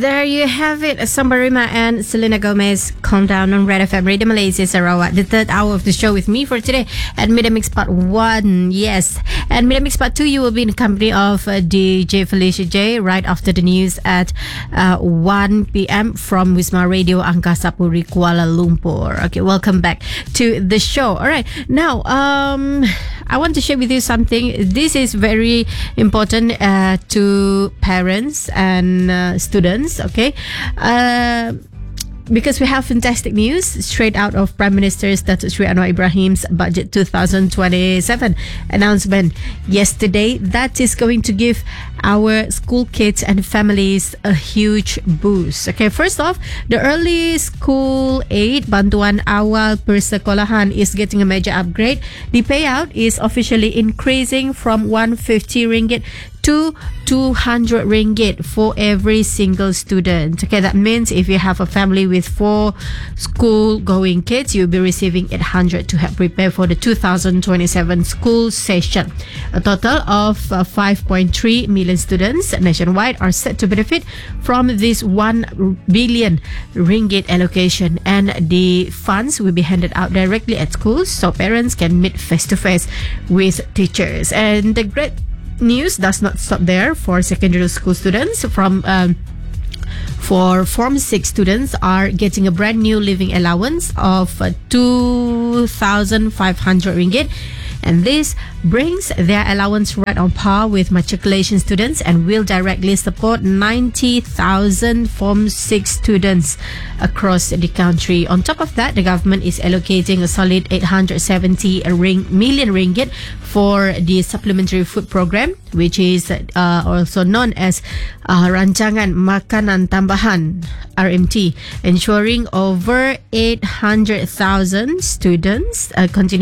there you have it. Sambarima and Selena Gomez, Calm Down on Red FM Radio Malaysia Sarawak. The third hour of the show with me for today at Media Mix Part 1. Yes. And Media Mix Part 2, you will be in the company of DJ Felicia J right after the news at 1 p.m. from Wisma Radio Angkasa Puri, Kuala Lumpur. Okay, welcome back to the show. All right. Now, I want to share with you something. This is very important to parents and students, okay? Because we have fantastic news straight out of Prime Minister Datuk Sri Anwar Ibrahim's Budget 2027 announcement yesterday. That is going to give our school kids and families a huge boost. Okay, first off, the early school aid Bantuan Awal Persekolahan is getting a major upgrade. The payout is officially increasing from 150 ringgit to 200 ringgit for every single student. Okay, that means if you have a family with 4 school-going kids, you'll be receiving 800 to help prepare for the 2027 school session. A total of 5.3 million students nationwide are set to benefit from this 1 billion ringgit allocation, and the funds will be handed out directly at schools so parents can meet face-to-face with teachers. And the great news does not stop there for secondary school students. For Form 6 students are getting a brand new living allowance of 2,500 ringgit, and this brings their allowance right on par with matriculation students and will directly support 90,000 Form 6 students across the country. On top of that, the government is allocating a solid 870 million ringgit for the supplementary food program, which is also known as Rancangan Makanan Tambahan, RMT, ensuring over 800,000 students continue